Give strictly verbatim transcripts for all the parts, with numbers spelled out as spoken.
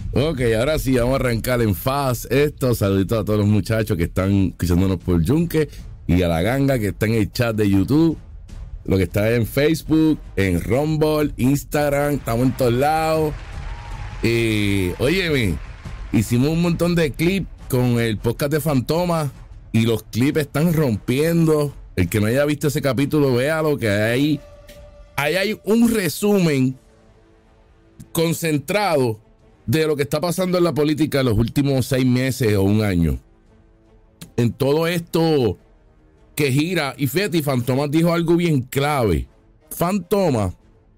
Ok, ahora sí, vamos a arrancar en Fast esto. Saluditos a todos los muchachos que están escuchándonos por Yunque y a la ganga que está en el chat de YouTube, lo que está en Facebook, en Rumble, Instagram, estamos en todos lados. Eh, óyeme, hicimos un montón de clips con el podcast de Fantoma y los clips están rompiendo. El que no haya visto ese capítulo, véalo, que ahí, ahí hay un resumen concentrado de lo que está pasando en la política en los últimos seis meses o un año. En todo esto que gira, y fíjate, Fantoma dijo algo bien clave. Fantoma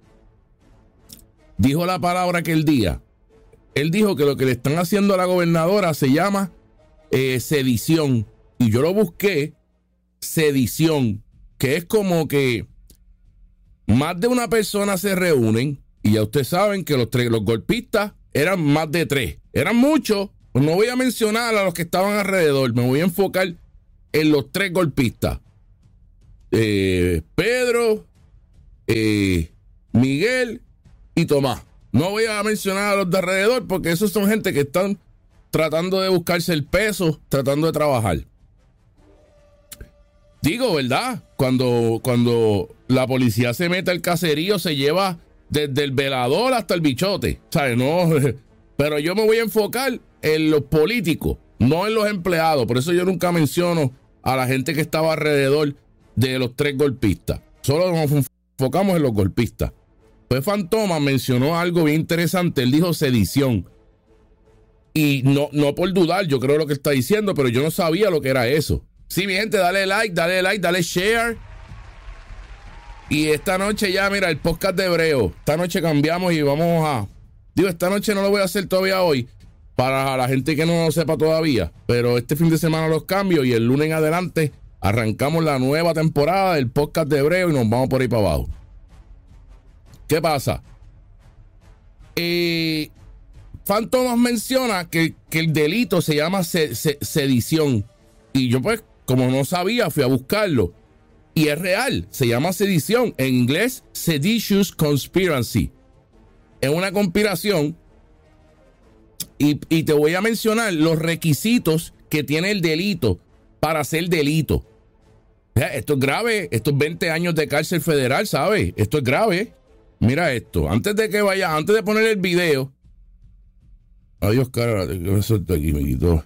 dijo la palabra aquel día. Él dijo que lo que le están haciendo a la gobernadora se llama eh, sedición. Y yo lo busqué, sedición, que es como que más de una persona se reúnen, y ya ustedes saben que los, tres, los golpistas eran más de tres, eran muchos. No voy a mencionar a los que estaban alrededor, me voy a enfocar en los tres golpistas. Eh, Pedro, eh, Miguel y Tomás. No voy a mencionar a los de alrededor porque esos son gente que están tratando de buscarse el peso, tratando de trabajar. Digo, ¿verdad? Cuando, cuando la policía se mete al caserío, se lleva desde el velador hasta el bichote, ¿sabes? No, pero yo me voy a enfocar en los políticos, no en los empleados. Por eso yo nunca menciono a la gente que estaba alrededor de los tres golpistas. Solo nos enfocamos en los golpistas. Pues Fantoma mencionó algo bien interesante. Él dijo sedición. Y no, no por dudar, yo creo lo que está diciendo, pero yo no sabía lo que era eso. Sí, mi gente, dale like, dale like, dale share. Y esta noche ya, mira, el podcast de Hebreo. Esta noche cambiamos y vamos a... Digo, esta noche no lo voy a hacer todavía hoy, para la gente que no lo sepa todavía. Pero este fin de semana los cambio y el lunes en adelante arrancamos la nueva temporada del podcast de Hebreo y nos vamos por ahí para abajo. ¿Qué pasa? Eh, Fantomas menciona que, que el delito se llama se, se, sedición. Y yo pues, como no sabía, fui a buscarlo. Y es real, se llama sedición. En inglés, seditious conspiracy. Es una conspiración. Y, y te voy a mencionar los requisitos que tiene el delito para hacer delito. Esto es grave. Esto es veinte años de cárcel federal, ¿sabes? Esto es grave. Mira esto. Antes de que vaya, antes de poner el video. Adiós, cara. Eso está aquí, me quitó.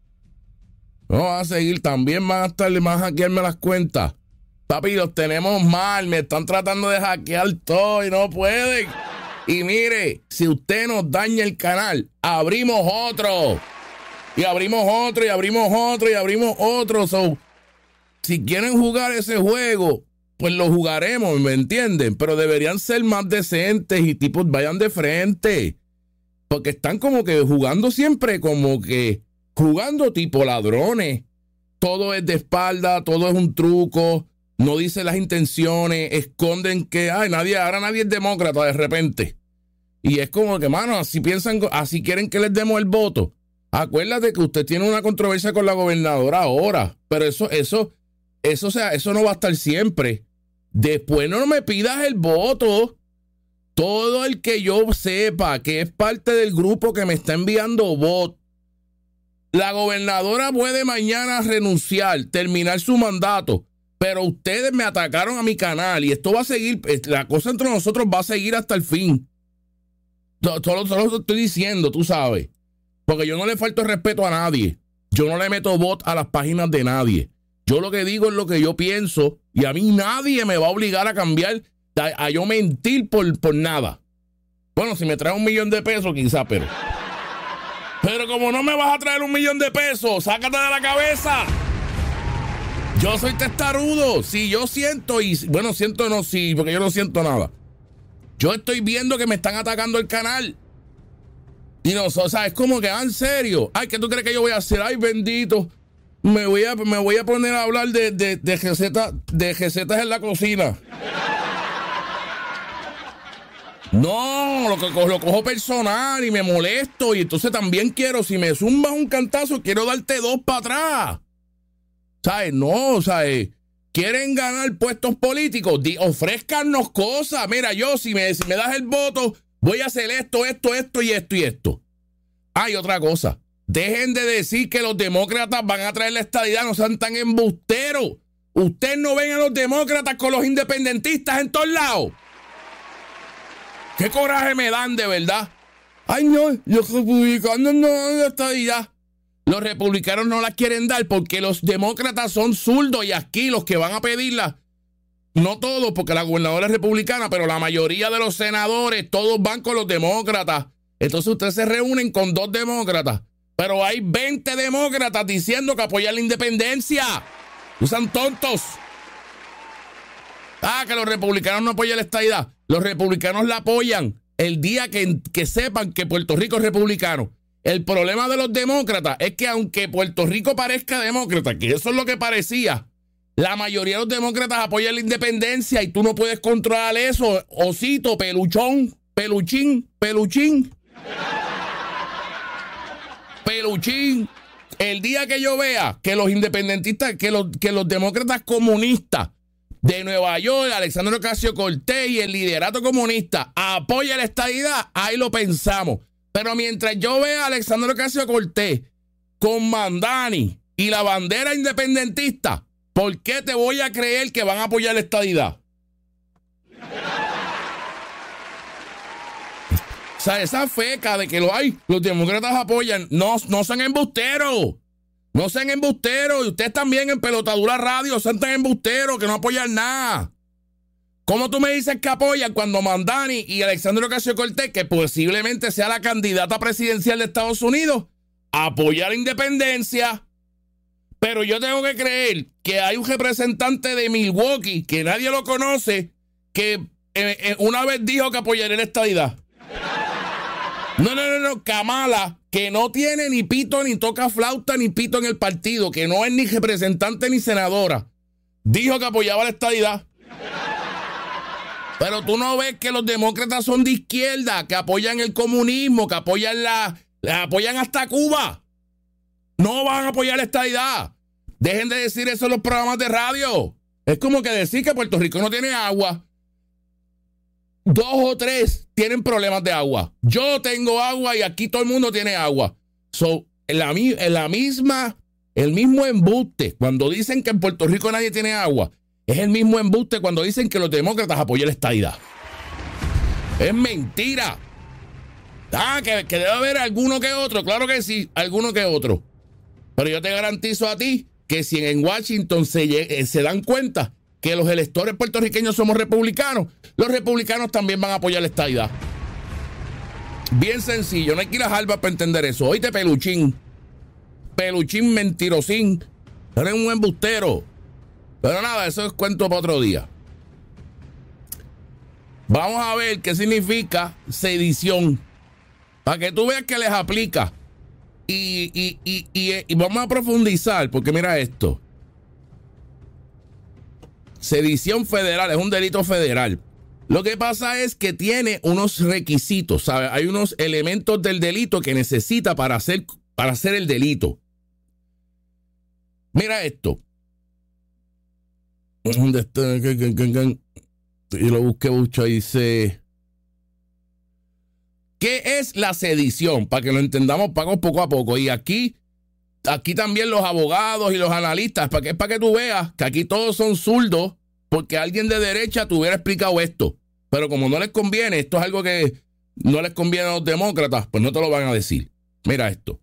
Vamos a seguir. También van a estar, van a hackearme las cuentas. Papi, los tenemos mal, me están tratando de hackear todo y no pueden. Y mire, si usted nos daña el canal, abrimos otro. Y abrimos otro, y abrimos otro, y abrimos otro. So, si quieren jugar ese juego, pues lo jugaremos, ¿me entienden? Pero deberían ser más decentes y tipos vayan de frente. Porque están como que jugando siempre como que, jugando tipo ladrones. Todo es de espalda, todo es un truco. No dice las intenciones, esconden que ay, nadie, ahora nadie es demócrata de repente. Y es como que, mano, así piensan, así quieren que les demos el voto. Acuérdate que usted tiene una controversia con la gobernadora ahora, pero eso, eso, eso, o sea, eso no va a estar siempre. Después no me pidas el voto. Todo el que yo sepa que es parte del grupo que me está enviando voto, la gobernadora puede mañana renunciar, terminar su mandato. Pero ustedes me atacaron a mi canal y esto va a seguir, la cosa entre nosotros va a seguir hasta el fin. Solo, solo lo estoy diciendo, tú sabes. Porque yo no le falto respeto a nadie. Yo no le meto bot a las páginas de nadie. Yo lo que digo es lo que yo pienso y a mí nadie me va a obligar a cambiar, a, a yo mentir por, por nada. Bueno, si me trae un millón de pesos quizá, pero... Pero como no me vas a traer un millón de pesos, sácate de la cabeza. Yo soy testarudo, si yo siento y, bueno, siento no, sí, porque yo no siento nada. Yo estoy viendo que me están atacando el canal. Y no, o sea, es como que, ah, en serio, ay, ¿qué tú crees que yo voy a hacer? Ay, bendito, me voy a, me voy a poner a hablar de, de, de recetas, de recetas en la cocina. No, lo, lo, lo cojo personal y me molesto y entonces también quiero, si me zumbas un cantazo, quiero darte dos para atrás. ¿Sabes? No, ¿sabes? Quieren ganar puestos políticos, di, ofrézcanos cosas. Mira, yo si me, si me das el voto, voy a hacer esto, esto, esto y esto y esto. Hay otra cosa. Dejen de decir que los demócratas van a traer la estadidad, no sean tan embusteros. Ustedes no ven a los demócratas con los independentistas en todos lados. Qué coraje me dan, de verdad. Ay, no, los republicanos no dan la estadidad. Los republicanos no la quieren dar porque los demócratas son zurdos y aquí los que van a pedirla, no todos, porque la gobernadora es republicana, pero la mayoría de los senadores, todos van con los demócratas. Entonces ustedes se reúnen con dos demócratas, pero hay veinte demócratas diciendo que apoyan la independencia. Usan tontos. Ah, que los republicanos no apoyan la estadidad. Los republicanos la apoyan el día que, que sepan que Puerto Rico es republicano. El problema de los demócratas es que aunque Puerto Rico parezca demócrata, que eso es lo que parecía, la mayoría de los demócratas apoyan la independencia y tú no puedes controlar eso. Osito, peluchón, peluchín, peluchín. Peluchín. El día que yo vea que los independentistas, que los, que los demócratas comunistas de Nueva York, Alexandria Ocasio-Cortez y el liderato comunista apoyan la estadidad, ahí lo pensamos. Pero mientras yo vea a Alexandria Ocasio-Cortez con Mandani y la bandera independentista, ¿por qué te voy a creer que van a apoyar la estadidad? O sea, esa feca de que lo hay, los demócratas apoyan, no, no sean embusteros. No sean embusteros. Y ustedes también en Pelotadura Radio sean tan embusteros que no apoyan nada. ¿Cómo tú me dices que apoyan cuando Mandani y Alexandria Ocasio-Cortez, que posiblemente sea la candidata presidencial de Estados Unidos, apoya la independencia? Pero yo tengo que creer que hay un representante de Milwaukee, que nadie lo conoce, que eh, eh, una vez dijo que apoyaría la estadidad. No, no, no, no, Kamala, que no tiene ni pito, ni toca flauta, ni pito en el partido, que no es ni representante ni senadora, dijo que apoyaba la estadidad. Pero tú no ves que los demócratas son de izquierda, que apoyan el comunismo, que apoyan la, la apoyan hasta Cuba. No van a apoyar la estadidad. Dejen de decir eso en los programas de radio. Es como que decir que Puerto Rico no tiene agua. Dos o tres tienen problemas de agua. Yo tengo agua y aquí todo el mundo tiene agua. So, en la, en la misma, el mismo embuste, cuando dicen que en Puerto Rico nadie tiene agua, es el mismo embuste cuando dicen que los demócratas apoyan la estadidad. Es mentira. Ah, que, que debe haber alguno que otro. Claro que sí, alguno que otro. Pero yo te garantizo a ti que si en Washington se, se dan cuenta que los electores puertorriqueños somos republicanos, los republicanos también van a apoyar la estadidad. Bien sencillo, no hay que ir a Harvard para entender eso. Oíste, peluchín. Peluchín mentirosín. Eres un embustero. Pero nada, eso es cuento para otro día. Vamos a ver qué significa sedición. Para que tú veas que les aplica. Y, y, y, y, y vamos a profundizar, porque mira esto. Sedición federal es un delito federal. Lo que pasa es que tiene unos requisitos, ¿sabes? Hay unos elementos del delito que necesita para hacer, para hacer el delito. Mira esto. ¿Dónde está? Y lo busqué mucho y dice... ¿Qué es la sedición? Para que lo entendamos poco a poco. Y aquí, aquí también los abogados y los analistas, para que, para que tú veas que aquí todos son zurdos, porque alguien de derecha te hubiera explicado esto. Pero como no les conviene, esto es algo que no les conviene a los demócratas, pues no te lo van a decir. Mira esto.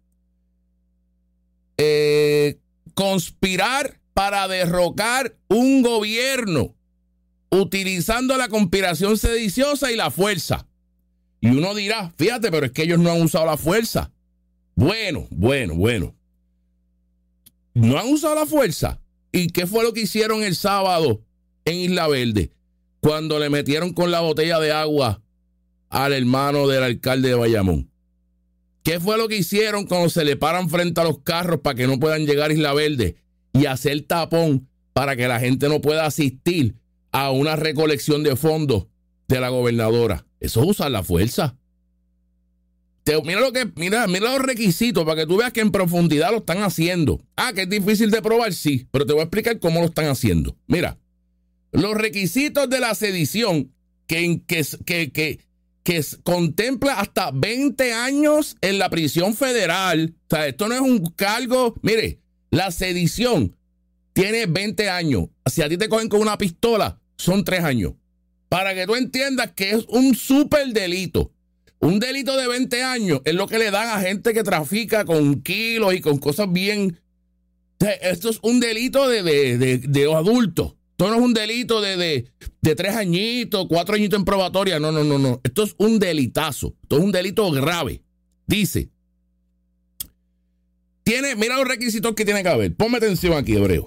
Eh, conspirar para derrocar un gobierno utilizando la conspiración sediciosa y la fuerza. Y uno dirá, fíjate, pero es que ellos no han usado la fuerza. Bueno, bueno, bueno. No han usado la fuerza. ¿Y qué fue lo que hicieron el sábado en Isla Verde? Cuando le metieron con la botella de agua al hermano del alcalde de Bayamón. ¿Qué fue lo que hicieron cuando se le paran frente a los carros para que no puedan llegar a Isla Verde y hacer tapón para que la gente no pueda asistir a una recolección de fondos de la gobernadora? Eso es usar la fuerza. Te, mira, lo que, mira, mira los requisitos para que tú veas que en profundidad lo están haciendo. Ah, que es difícil de probar, sí, pero te voy a explicar cómo lo están haciendo. Mira, los requisitos de la sedición que, que, que, que, que contempla hasta veinte años en la prisión federal. O sea, esto no es un cargo. Mire, la sedición tiene veinte años. Si a ti te cogen con una pistola, son tres años. Para que tú entiendas que es un súper delito. Un delito de veinte años es lo que le dan a gente que trafica con kilos y con cosas bien. O sea, esto es un delito de, de, de, de adultos. Esto no es un delito de, de, de tres añitos, cuatro añitos en probatoria. No, no, no, no. Esto es un delitazo. Esto es un delito grave. Dice. Tiene, mira los requisitos que tiene que haber. Ponme atención aquí, Hebreo.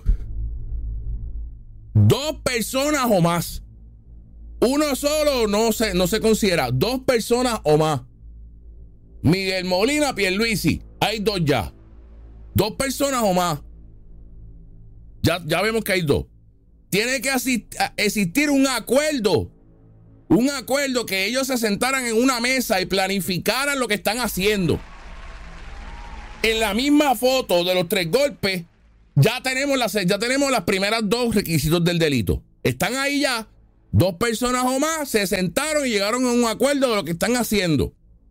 Dos personas o más. Uno solo no se, no se considera. Dos personas o más. Miguel Molina, Pierluisi. Hay dos ya. Dos personas o más. Ya, ya vemos que hay dos. Tiene que existir un acuerdo. Un acuerdo que ellos se sentaran en una mesa y planificaran lo que están haciendo. En la misma foto de los tres golpes, ya tenemos las, ya tenemos las primeras dos requisitos del delito. Están ahí ya. Dos personas o más se sentaron y llegaron a un acuerdo de lo que están haciendo.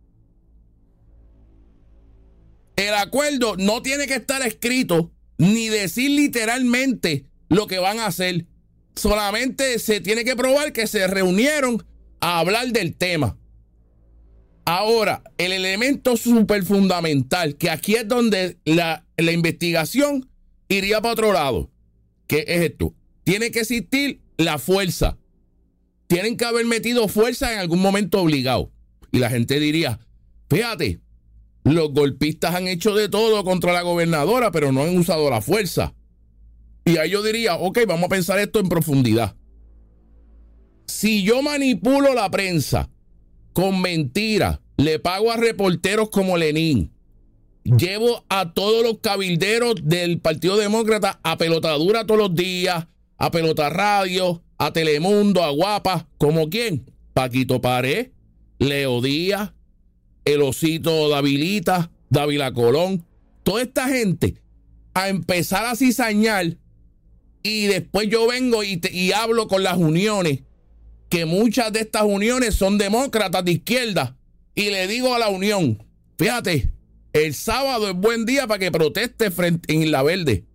El acuerdo no tiene que estar escrito ni decir literalmente lo que van a hacer. Solamente se tiene que probar que se reunieron a hablar del tema. Ahora, el elemento súper fundamental, que aquí es donde la, la investigación iría para otro lado. ¿Qué es esto? Tiene que existir la fuerza. Tienen que haber metido fuerza en algún momento obligado. Y la gente diría, fíjate, los golpistas han hecho de todo contra la gobernadora, pero no han usado la fuerza. Y ahí yo diría, ok, vamos a pensar esto en profundidad. Si yo manipulo la prensa con mentiras, le pago a reporteros como Lenin, llevo a todos los cabilderos del Partido Demócrata a pelotadura todos los días, a Pelota Radio, a Telemundo, a Guapa, ¿como quién? Paquito Pared, Leo Díaz, el Osito Davilita, Dávila Colón, toda esta gente a empezar a cizañar, y después yo vengo y, te, y hablo con las uniones, que muchas de estas uniones son demócratas de izquierda, y le digo a la unión, fíjate, el sábado es buen día para que proteste frente en Isla Verde.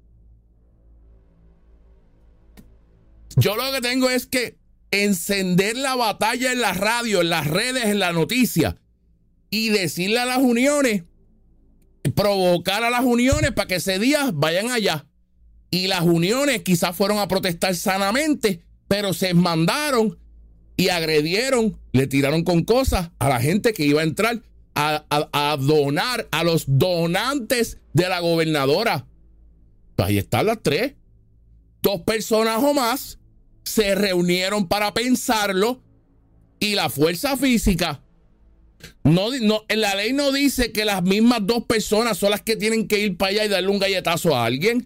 Yo lo que tengo es que encender la batalla en la radio, en las redes, en la noticia, y decirle a las uniones, provocar a las uniones para que ese día vayan allá. Y las uniones quizás fueron a protestar sanamente, pero se mandaron y agredieron, le tiraron con cosas a la gente que iba a entrar a, a, a donar, a los donantes de la gobernadora. Pues ahí están las tres. Dos personas o más se reunieron para pensarlo, y la fuerza física, no, no, en la ley no dice que las mismas dos personas son las que tienen que ir para allá y darle un galletazo a alguien.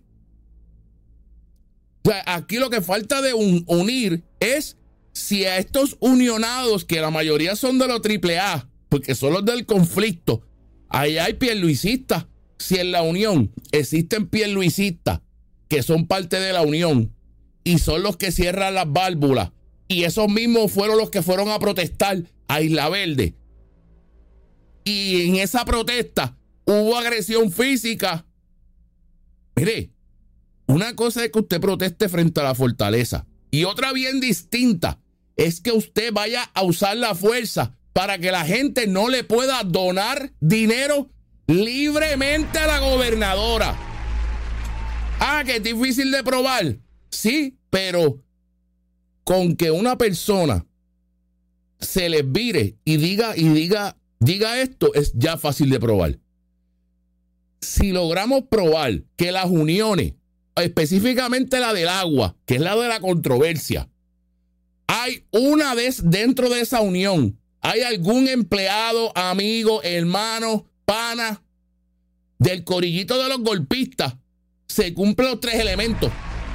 O sea, aquí lo que falta de un, unir es si a estos unionados, que la mayoría son de los triple A, porque son los del conflicto, ahí hay pierluisistas. Si en la unión existen pierluisistas que son parte de la unión y son los que cierran las válvulas, y esos mismos fueron los que fueron a protestar a Isla Verde, y en esa protesta hubo agresión física. Mire, una cosa es que usted proteste frente a la fortaleza, y otra bien distinta es que usted vaya a usar la fuerza para que la gente no le pueda donar dinero libremente a la gobernadora. Ah, que es difícil de probar. Sí, pero con que una persona se les vire y diga y diga, diga esto, es ya fácil de probar. Si logramos probar que las uniones, específicamente la del agua, que es la de la controversia, hay una vez dentro de esa unión, hay algún empleado, amigo, hermano, pana del corillito de los golpistas, se cumplen los tres elementos.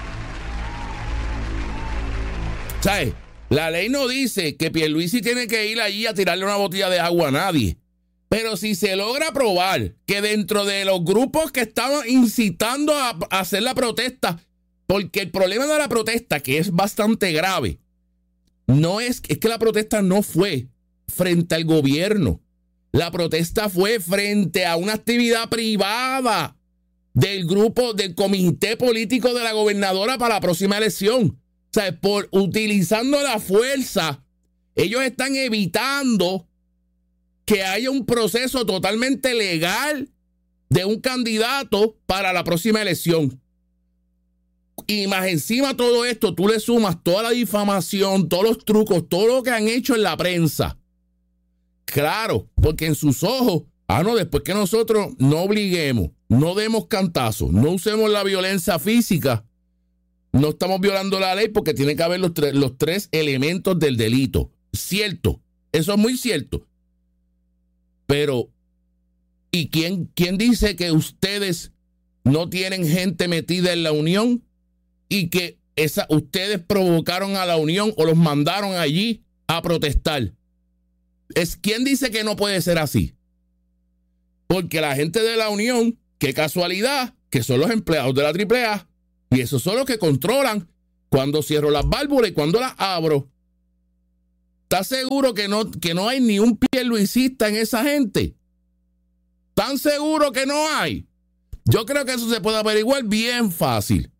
¿Sabes? La ley no dice que Pierluisi tiene que ir allí a tirarle una botella de agua a nadie. Pero si se logra probar que dentro de los grupos que estaban incitando a, a hacer la protesta, porque el problema de la protesta, que es bastante grave, no es, es que la protesta no fue frente al gobierno. La protesta fue frente a una actividad privada del grupo, del comité político de la gobernadora para la próxima elección. O sea, por utilizando la fuerza, ellos están evitando que haya un proceso totalmente legal de un candidato para la próxima elección. Y más encima de todo esto, tú le sumas toda la difamación, todos los trucos, todo lo que han hecho en la prensa. Claro, porque en sus ojos, ah, no, después que nosotros no obliguemos, no demos cantazos, no usemos la violencia física, no estamos violando la ley porque tiene que haber los, tre- los tres elementos del delito. Cierto, eso es muy cierto. Pero, ¿y quién, quién dice que ustedes no tienen gente metida en la unión y que esa, ustedes provocaron a la unión o los mandaron allí a protestar? Es quién dice que no puede ser así. Porque la gente de la unión, qué casualidad, que son los empleados de la triple A, y esos son los que controlan cuando cierro las válvulas y cuando las abro. ¿Estás seguro que no, que no hay ni un pierluisista en esa gente? ¿Tan seguro que no hay? Yo creo que eso se puede averiguar bien fácil.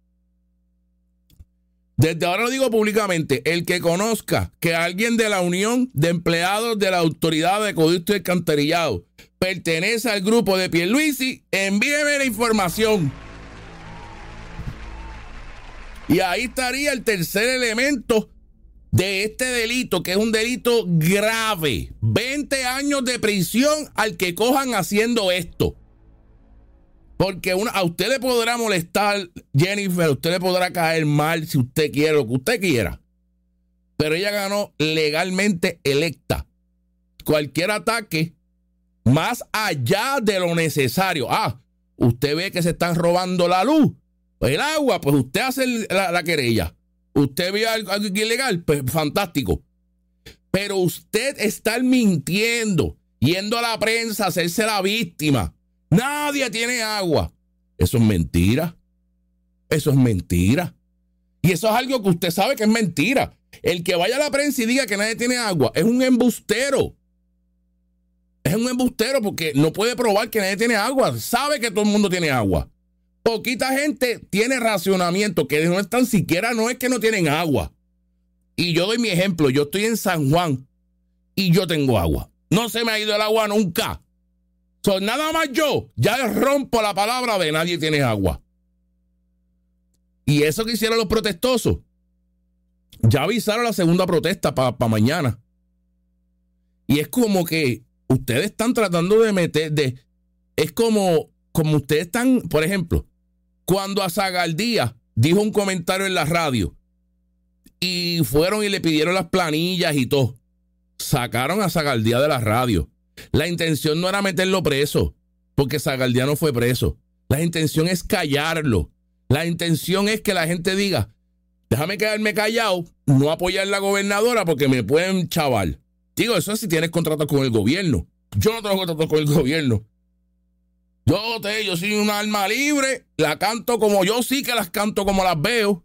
Desde ahora lo digo públicamente, el que conozca que alguien de la Unión de Empleados de la Autoridad de Acueducto y Alcantarillado pertenece al grupo de Pierluisi, envíeme la información. Y ahí estaría el tercer elemento de este delito, que es un delito grave. veinte años de prisión al que cojan haciendo esto. Porque una, a usted le podrá molestar, Jennifer, a usted le podrá caer mal si usted quiere, lo que usted quiera. Pero ella ganó legalmente electa. Cualquier ataque, más allá de lo necesario. Ah, usted ve que se están robando la luz, el agua, pues usted hace la, la querella. Usted ve algo, algo ilegal, pues fantástico. Pero usted está mintiendo, yendo a la prensa a hacerse la víctima. Nadie tiene agua. Eso es mentira. Eso es mentira. Y eso es algo que usted sabe que es mentira. El que vaya a la prensa y diga que nadie tiene agua es un embustero. Es un embustero porque no puede probar que nadie tiene agua. Sabe que todo el mundo tiene agua. Poquita gente tiene racionamiento, que no es tan siquiera, no es que no tienen agua. Y yo doy mi ejemplo. Yo estoy en San Juan y yo tengo agua. No se me ha ido el agua nunca. So, nada más yo, ya rompo la palabra de nadie tiene agua. Y eso que hicieron los protestosos, ya avisaron la segunda protesta para pa mañana. Y es como que ustedes están tratando de meter, de, es como, como ustedes están, por ejemplo, cuando a Zagaldía dijo un comentario en la radio y fueron y le pidieron las planillas y todo, sacaron a Zagaldía de la radio. La intención no era meterlo preso, porque Zagaldía no fue preso. La intención es callarlo. La intención es que la gente diga, déjame quedarme callado, no apoyar a la gobernadora porque me pueden chaval. Digo, eso es si tienes contrato con el gobierno. Yo no tengo contrato con el gobierno. Yo, te, yo soy un alma libre, la canto como yo sí que las canto como las veo.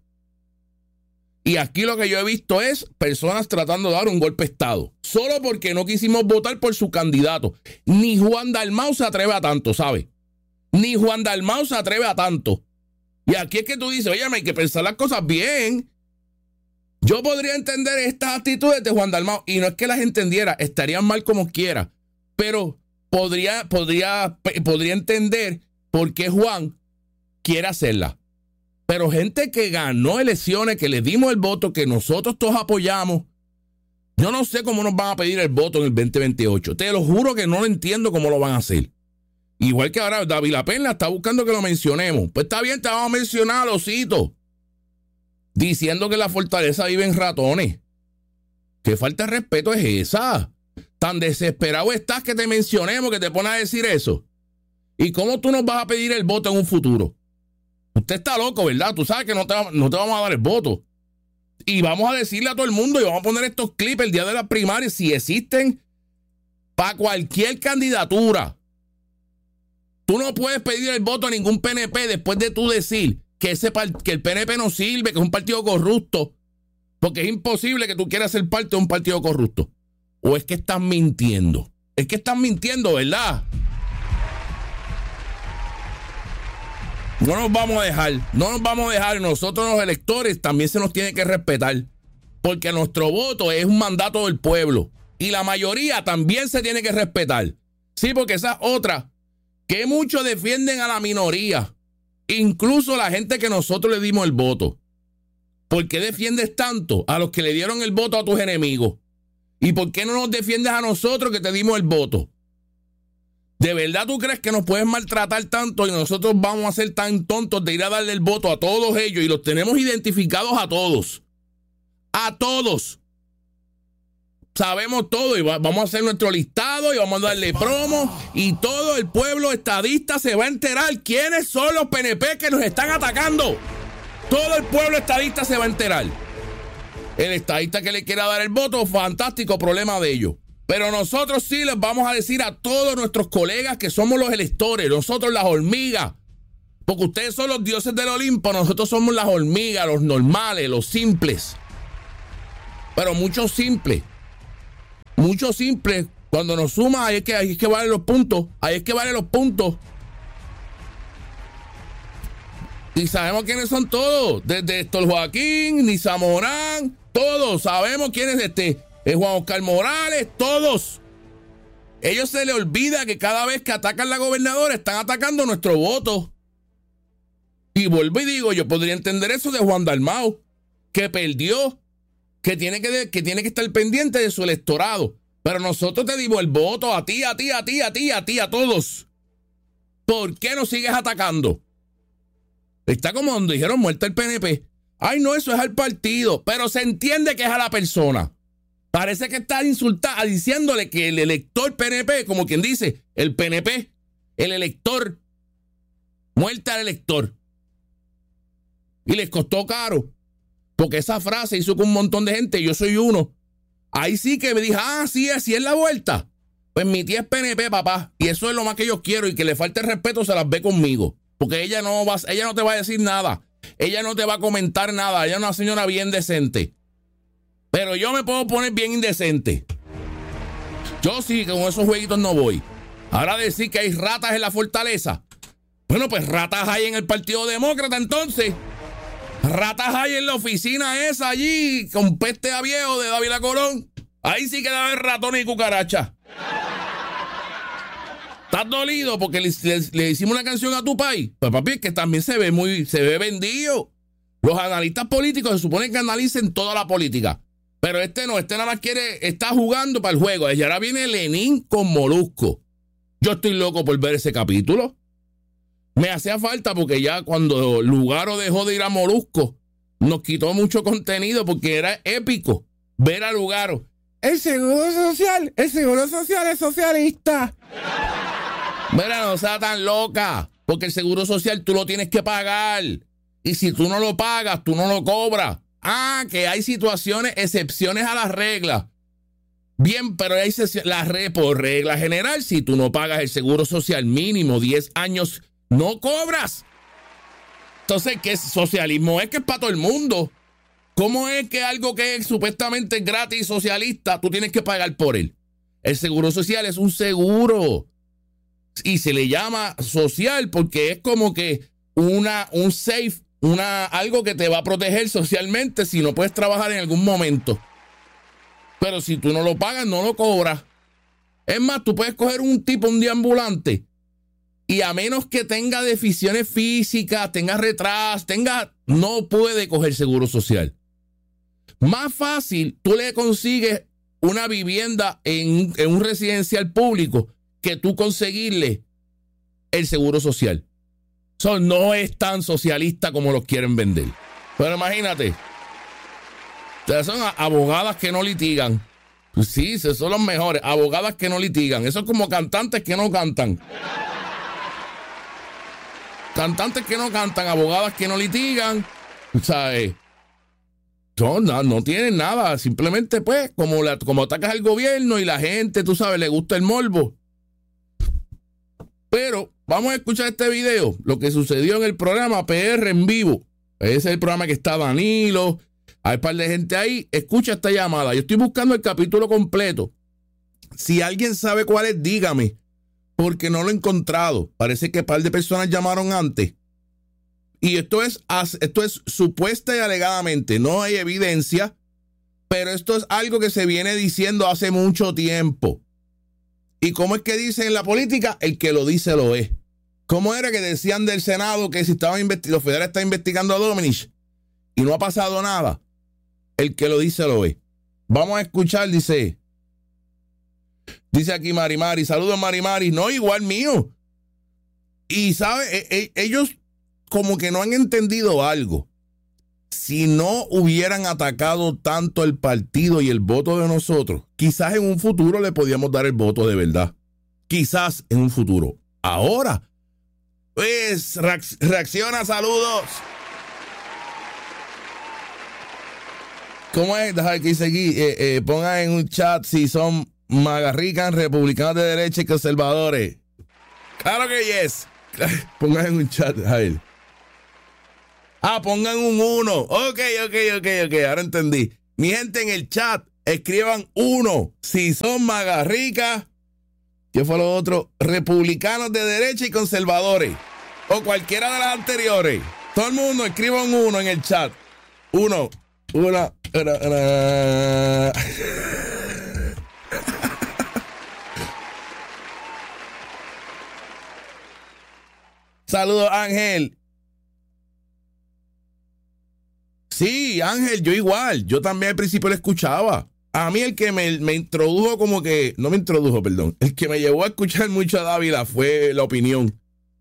Y aquí lo que yo he visto es personas tratando de dar un golpe de Estado. Solo porque no quisimos votar por su candidato. Ni Juan Dalmau se atreve a tanto, ¿sabes? Ni Juan Dalmau se atreve a tanto. Y aquí es que tú dices, oye, hay que pensar las cosas bien. Yo podría entender estas actitudes de Juan Dalmau. Y no es que las entendiera, estarían mal como quiera. Pero podría, podría, podría entender por qué Juan quiere hacerla. Pero gente que ganó elecciones, que le dimos el voto, que nosotros todos apoyamos, yo no sé cómo nos van a pedir el voto en el veinte veintiocho. Te lo juro que no lo entiendo cómo lo van a hacer. Igual que ahora David La Perla está buscando que lo mencionemos. Pues está bien, te vamos a mencionar, Osito. Diciendo que en la fortaleza viven ratones. ¿Qué falta de respeto es esa? Tan desesperado estás que te mencionemos, que te pones a decir eso. ¿Y cómo tú nos vas a pedir el voto en un futuro? Usted está loco, ¿verdad? Tú sabes que no te, no te vamos a dar el voto. Y vamos a decirle a todo el mundo y vamos a poner estos clips el día de las primarias, si existen, para cualquier candidatura. Tú no puedes pedir el voto a ningún P N P después de tú decir que, ese, que el P N P no sirve, que es un partido corrupto. Porque es imposible que tú quieras ser parte de un partido corrupto. ¿O es que están mintiendo? Es que están mintiendo, ¿verdad? No nos vamos a dejar, no nos vamos a dejar. Nosotros los electores también se nos tiene que respetar, porque nuestro voto es un mandato del pueblo y la mayoría también se tiene que respetar. Sí, porque esa es otra, que muchos defienden a la minoría, incluso la gente que nosotros le dimos el voto. ¿Por qué defiendes tanto a los que le dieron el voto a tus enemigos? ¿Y por qué no nos defiendes a nosotros que te dimos el voto? ¿De verdad tú crees que nos puedes maltratar tanto y nosotros vamos a ser tan tontos de ir a darle el voto a todos ellos? Y los tenemos identificados a todos. A todos. Sabemos todo y va, vamos a hacer nuestro listado y vamos a darle promo y todo el pueblo estadista se va a enterar quiénes son los P N P que nos están atacando. Todo el pueblo estadista se va a enterar. El estadista que le quiera dar el voto, fantástico, problema de ellos. Pero nosotros sí les vamos a decir a todos nuestros colegas que somos los electores, nosotros las hormigas, porque ustedes son los dioses del Olimpo, nosotros somos las hormigas, los normales, los simples. Pero muchos simples, muchos simples, cuando nos suman, ahí es que, ahí es que valen los puntos, ahí es que valen los puntos. Y sabemos quiénes son todos, desde Héctor Joaquín, Nisa Morán, todos sabemos quiénes este. Es Juan Oscar Morales, todos. Ellos se les olvida que cada vez que atacan a la gobernadora están atacando nuestro voto. Y vuelvo y digo, yo podría entender eso de Juan Dalmau, que perdió, que tiene que, que tiene que estar pendiente de su electorado. Pero nosotros te dimos el voto a ti, a ti, a ti, a ti, a ti, a todos. ¿Por qué nos sigues atacando? Está como donde dijeron muerta el P N P. Ay, no, eso es al partido, pero se entiende que es a la persona. Parece que está insultando, diciéndole que el elector P N P, como quien dice, el P N P, el elector, muerte al elector. Y les costó caro, porque esa frase hizo con un montón de gente, yo soy uno. Ahí sí que me dije, ah, sí, así es la vuelta. Pues mi tía es P N P, papá, y eso es lo más que yo quiero, y que le falte el respeto se las ve conmigo, porque ella no va, ella no te va a decir nada, ella no te va a comentar nada, ella es una señora bien decente. Pero yo me puedo poner bien indecente. Yo sí, con esos jueguitos no voy. Ahora decir que hay ratas en la fortaleza. Bueno, pues ratas hay en el Partido Demócrata entonces. Ratas hay en la oficina esa allí, con peste a viejo de Dávila Colón. Ahí sí que debe haber ratones y cucarachas. ¿Estás dolido porque le, le, le hicimos una canción a tu país? Pues papi, es que también se ve muy, se ve vendido. Los analistas políticos se supone que analicen toda la política. Pero este no, este nada más quiere, está jugando para el juego. Y ahora viene Lenín con Molusco. Yo estoy loco por ver ese capítulo. Me hacía falta porque ya cuando Lugaro dejó de ir a Molusco, nos quitó mucho contenido porque era épico ver a Lugaro. El seguro social, el seguro social es socialista. Mira, no sea tan loca, porque el seguro social tú lo tienes que pagar. Y si tú no lo pagas, tú no lo cobras. Ah, que hay situaciones, excepciones a las reglas. Bien, pero hay la re, por regla general, si tú no pagas el seguro social mínimo diez años, no cobras. Entonces, ¿qué socialismo es? Que es para todo el mundo. ¿Cómo es que algo que es supuestamente gratis y socialista, tú tienes que pagar por él? El seguro social es un seguro. Y se le llama social porque es como que una, un safe. Una, algo que te va a proteger socialmente si no puedes trabajar en algún momento. Pero si tú no lo pagas, no lo cobras. Es más, tú puedes coger un tipo, un deambulante, y a menos que tenga deficiencias físicas, tenga retraso, tenga, no puede coger seguro social. Más fácil, tú le consigues una vivienda en, en un residencial público que tú conseguirle el seguro social. So, no es tan socialista como los quieren vender. Pero imagínate, son abogadas que no litigan. Pues sí, son los mejores. Abogadas que no litigan. Eso es como cantantes que no cantan. Cantantes que no cantan, abogadas que no litigan. ¿Sabes? No, no, no tienen nada. Simplemente, pues, como, la, como atacas al gobierno y la gente, tú sabes, le gusta el morbo. Pero vamos a escuchar este video, lo que sucedió en el programa P R en vivo. Ese es el programa que está Danilo, hay un par de gente ahí. Escucha esta llamada. Yo estoy buscando el capítulo completo Si alguien sabe cuál es, dígame, porque no lo he encontrado. Parece que un par de personas llamaron antes. Y esto es, esto es supuesta y alegadamente, no hay evidencia, pero esto es algo que se viene diciendo hace mucho tiempo. ¿Y cómo es que dicen en la política? El que lo dice lo es. ¿Cómo era que decían del Senado que si estaban los federales están investigando a Domenech y no ha pasado nada? El que lo dice lo es. Vamos a escuchar, dice... Dice aquí Mari Mari, saludos Mari Mari, no, igual mío. Y sabe, e e ellos como que no han entendido algo. Si no hubieran atacado tanto el partido y el voto de nosotros, quizás en un futuro le podíamos dar el voto de verdad. Quizás en un futuro. Ahora, pues, reacc reacciona, saludos. ¿Cómo es? Dejar que dice aquí, eh, eh, pongan en un chat si son magarrican, republicanos de derecha y conservadores. Claro que yes. Pongan en un chat, a ver. Ah, pongan un uno. Ok, ok, ok, ok. Ahora entendí. Mi gente en el chat, escriban uno. Si son magarricas, ¿qué fue lo otro? Republicanos de derecha y conservadores. O cualquiera de las anteriores. Todo el mundo escriba un uno en el chat. Uno. Una. una, una. Saludos, Ángel. Sí, Ángel, yo igual. Yo también al principio lo escuchaba. A mí el que me, me introdujo como que... No me introdujo, perdón. El que me llevó a escuchar mucho a Dávila fue la opinión.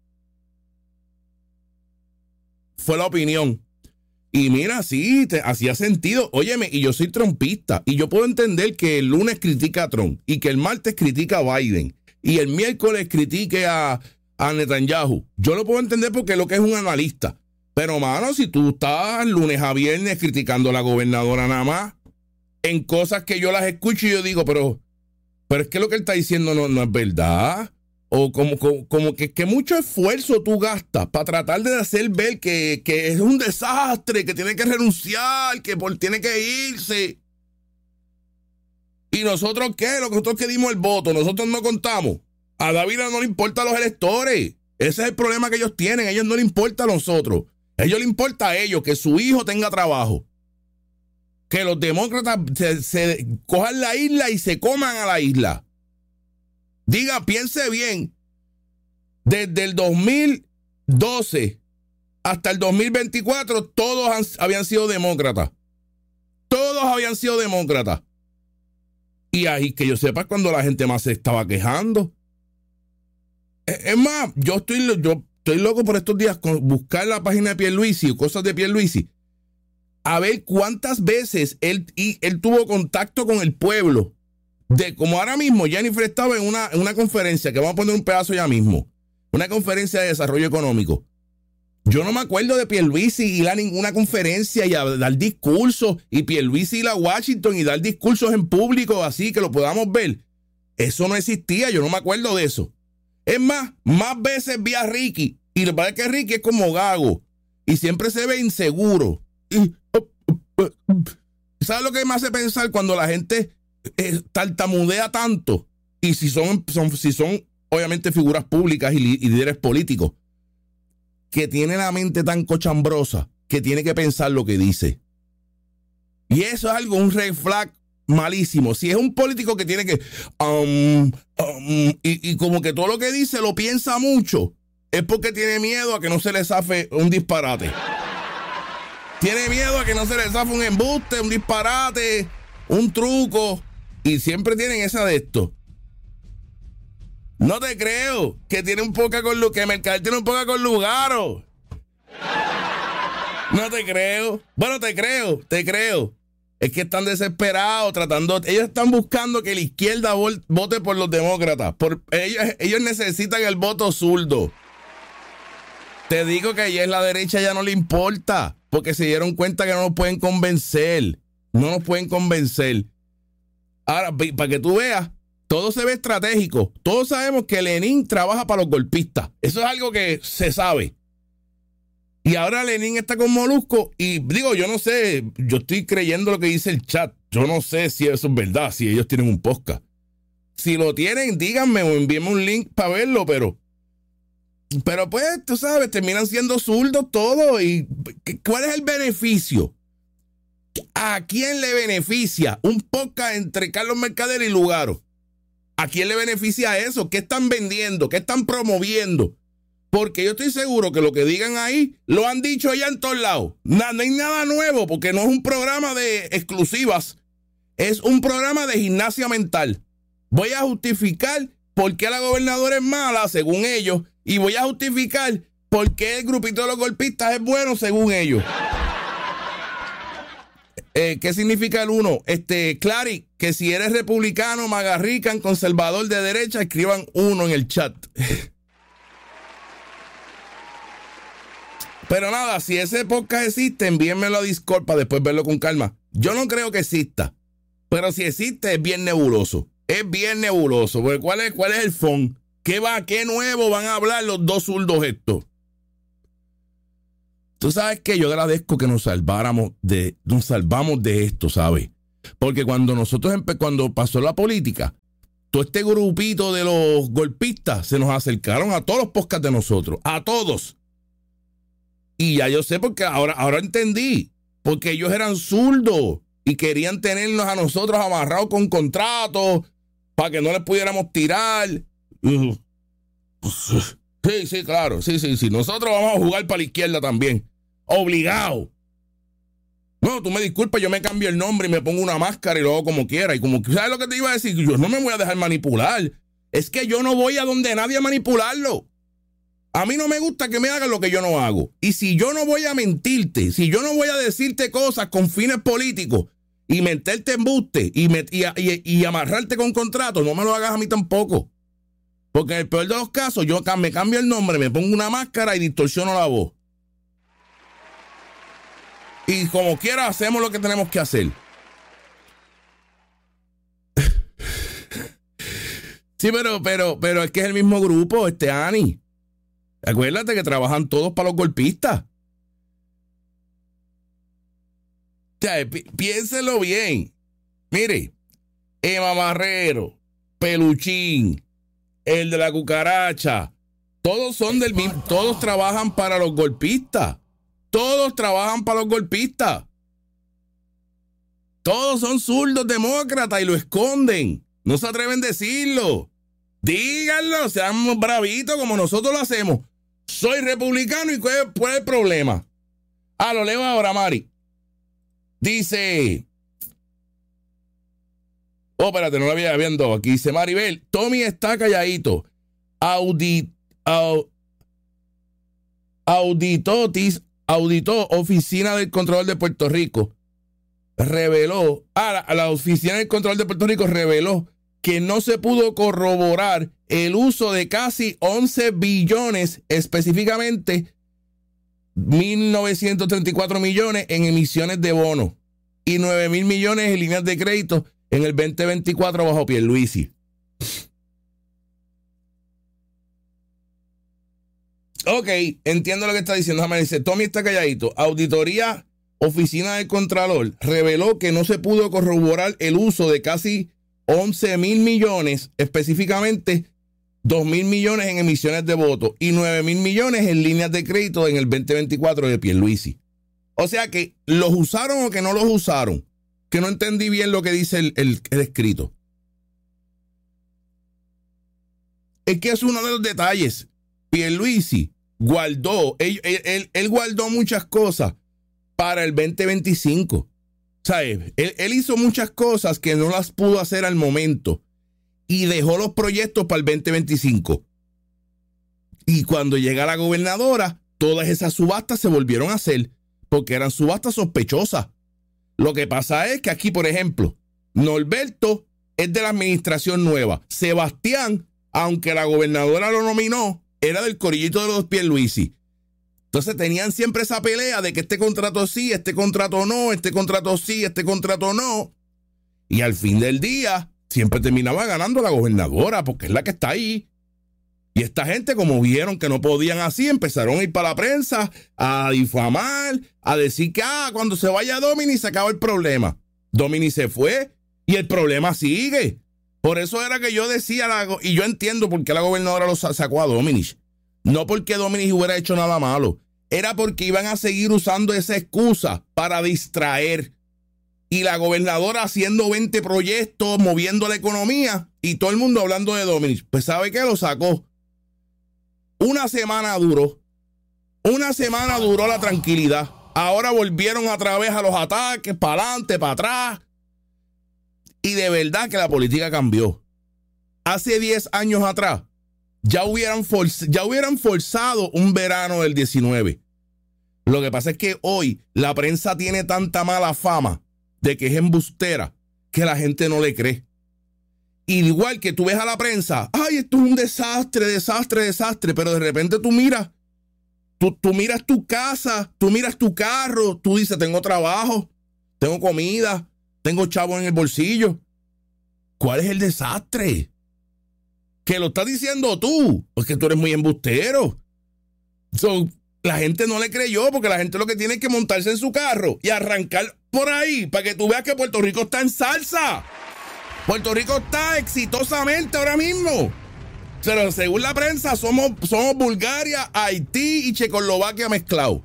Fue la opinión. Y mira, sí, te hacía sentido. Óyeme, y yo soy trompista. Y yo puedo entender que el lunes critica a Trump. Y que el martes critica a Biden. Y el miércoles critique a... a Netanyahu. Yo lo puedo entender porque lo que es un analista. Pero, mano, si tú estás lunes a viernes criticando a la gobernadora nada más, en cosas que yo las escucho y yo digo, pero, pero es que lo que él está diciendo no, no es verdad. O como, como, como que, que mucho esfuerzo tú gastas para tratar de hacer ver que, que es un desastre, que tiene que renunciar, que por, tiene que irse. ¿Y nosotros qué? Nosotros que dimos el voto, nosotros no contamos. A Dávila no le importa a los electores. Ese es el problema que ellos tienen. A ellos no les importa a nosotros. A ellos les importa a ellos que su hijo tenga trabajo. Que los demócratas se, se cojan la isla y se coman a la isla. Diga, piense bien. Desde el dos mil doce hasta el dos mil veinticuatro, todos han, habían sido demócratas. Todos habían sido demócratas. Y ahí que yo sepa cuando la gente más se estaba quejando. Es más, yo estoy, yo estoy loco por estos días con buscar la página de Pierluisi o cosas de Pierluisi. A ver cuántas veces él, y, él tuvo contacto con el pueblo. De como ahora mismo, Jennifer estaba en una, en una conferencia, que vamos a poner un pedazo ya mismo. Una conferencia de desarrollo económico. Yo no me acuerdo de Pierluisi ir a ninguna conferencia y a dar discursos. Y Pierluisi ir a Washington y dar discursos en público así que lo podamos ver. Eso no existía, yo no me acuerdo de eso. Es más, más veces vi a Ricky. Y lo que pasa es que Ricky es como gago. Y siempre se ve inseguro. Y, ¿sabes lo que me hace pensar cuando la gente eh, tartamudea tanto? Y si son, son, si son obviamente figuras públicas y, y líderes políticos. Que tiene la mente tan cochambrosa que tiene que pensar lo que dice. Y eso es algo, un red flag malísimo. Si es un político que tiene que... Um, um, y, y como que todo lo que dice lo piensa mucho, es porque tiene miedo a que no se le zafe un disparate. Tiene miedo a que no se le zafe un embuste, un disparate, un truco. Y siempre tienen esa de esto. No te creo que tiene un poco con Lugaro, que Mercader tiene un poco con Lugaro. No te creo. Bueno, te creo, te creo. Es que están desesperados tratando, ellos están buscando que la izquierda vote por los demócratas. Por, ellos, ellos necesitan el voto zurdo. Te digo que ayer la derecha ya no le importa, porque se dieron cuenta que no nos pueden convencer. No nos pueden convencer. Ahora, para que tú veas, todo se ve estratégico. Todos sabemos que Lenin trabaja para los golpistas. Eso es algo que se sabe. Y ahora Lenin está con Molusco y digo, yo no sé, yo estoy creyendo lo que dice el chat. Yo no sé si eso es verdad, si ellos tienen un podcast. Si lo tienen, díganme o envíenme un link para verlo, pero... Pero pues, tú sabes, terminan siendo zurdos todos. ¿Y cuál es el beneficio? ¿A quién le beneficia un podcast entre Carlos Mercader y Lugaro? ¿A quién le beneficia eso? ¿Qué están vendiendo? ¿Qué están promoviendo? Porque yo estoy seguro que lo que digan ahí lo han dicho ya en todos lados. No, no hay nada nuevo porque no es un programa de exclusivas. Es un programa de gimnasia mental. Voy a justificar por qué la gobernadora es mala, según ellos, y voy a justificar por qué el grupito de los golpistas es bueno, según ellos. Eh, ¿Qué significa el uno? Este, Clary, que si eres republicano, magarrican, conservador de derecha, escriban uno en el chat. Pero nada, si ese podcast existe, envíenmelo a Discord para después verlo con calma. Yo no creo que exista, pero si existe es bien nebuloso. Es bien nebuloso, porque ¿cuál es, cuál es el fondo? ¿Qué va, qué nuevo van a hablar los dos zurdos estos? Tú sabes que yo agradezco que nos salváramos de, nos salvamos de esto, ¿sabes? Porque cuando nosotros, empe- cuando pasó la política, todo este grupito de los golpistas se nos acercaron a todos los podcasts de nosotros, a todos. Y ya yo sé porque ahora, ahora entendí, porque ellos eran zurdos y querían tenernos a nosotros amarrados con contratos para que no les pudiéramos tirar. Sí, sí, claro, sí, sí, sí. Nosotros vamos a jugar para la izquierda también. Obligado. No, tú me disculpas, yo me cambio el nombre y me pongo una máscara y lo hago como quiera. Y como, ¿sabes lo que te iba a decir? Yo no me voy a dejar manipular. Es que yo no voy a donde nadie a manipularlo. A mí no me gusta que me hagan lo que yo no hago. Y si yo no voy a mentirte, si yo no voy a decirte cosas con fines políticos y meterte embuste y, met, y, y, y amarrarte con contratos, no me lo hagas a mí tampoco. Porque en el peor de los casos, yo me cambio el nombre, me pongo una máscara y distorsiono la voz. Y como quiera hacemos lo que tenemos que hacer. Sí, pero, pero, pero es que es el mismo grupo, este Ani. Acuérdate que trabajan todos para los golpistas. O sea, pi- piénselo bien. Mire, Emma Marrero, Peluchín, el de la cucaracha, todos son del mismo, todos trabajan para los golpistas. Todos trabajan para los golpistas. Todos son zurdos demócratas y lo esconden. No se atreven a decirlo. Díganlo, sean bravitos como nosotros lo hacemos. Soy republicano y ¿cuál es el problema? Ah, lo leo ahora, Mari. Dice... Oh, espérate, no lo había viendo. Aquí dice Maribel, Tommy está calladito. Audit, au, auditotis, auditó Oficina del Control de Puerto Rico. Reveló, ah, la, la Oficina del Control de Puerto Rico reveló que no se pudo corroborar el uso de casi once billones, específicamente mil novecientos treinta y cuatro millones en emisiones de bonos y nueve mil millones en líneas de crédito en el veinte veinticuatro bajo Pierluisi. Ok, entiendo lo que está diciendo. Déjame decir, Tommy está calladito. Auditoría Oficina del Contralor reveló que no se pudo corroborar el uso de casi once mil millones, específicamente dos mil millones en emisiones de votos y nueve mil millones en líneas de crédito en el veinte veinticuatro de Pierluisi. O sea que los usaron o que no los usaron. Que no entendí bien lo que dice el, el, el escrito. Es que es uno de los detalles. Pierluisi guardó, él, él, él guardó muchas cosas para el veinte veinticinco. ¿Sabes? Él, él hizo muchas cosas que no las pudo hacer al momento y dejó los proyectos para el veinte veinticinco. Y cuando llega la gobernadora, todas esas subastas se volvieron a hacer porque eran subastas sospechosas. Lo que pasa es que aquí, por ejemplo, Norberto es de la administración nueva. Sebastián, aunque la gobernadora lo nominó, era del corillito de los Pierluisi. Entonces tenían siempre esa pelea de que este contrato sí, este contrato no, este contrato sí, este contrato no. Y al fin del día, siempre terminaba ganando la gobernadora porque es la que está ahí. Y esta gente, como vieron que no podían así, empezaron a ir para la prensa, a difamar, a decir que ah, cuando se vaya Domini se acaba el problema. Domini se fue y el problema sigue. Por eso era que yo decía, la, y yo entiendo por qué la gobernadora lo sacó a Domenech. No porque Domenech hubiera hecho nada malo. Era porque iban a seguir usando esa excusa para distraer. Y la gobernadora haciendo veinte proyectos, moviendo la economía, y todo el mundo hablando de Domenech. Pues ¿sabe qué? Lo sacó. Una semana duró. Una semana duró la tranquilidad. Ahora volvieron otra vez a los ataques, para adelante, para atrás. Y de verdad que la política cambió. Hace diez años atrás, ya hubieran, forz- ya hubieran forzado un verano del diecinueve. Lo que pasa es que hoy la prensa tiene tanta mala fama de que es embustera que la gente no le cree. Y igual que tú ves a la prensa, ay, esto es un desastre, desastre, desastre, pero de repente tú miras, tú, tú miras tu casa, tú miras tu carro, tú dices, tengo trabajo, tengo comida, tengo chavo en el bolsillo. ¿Cuál es el desastre? Que lo estás diciendo tú, porque tú eres muy embustero. So, la gente no le creyó porque la gente lo que tiene es que montarse en su carro y arrancar por ahí para que tú veas que Puerto Rico está en salsa. Puerto Rico está exitosamente ahora mismo. Pero según la prensa, somos, somos Bulgaria, Haití y Checoslovaquia mezclados.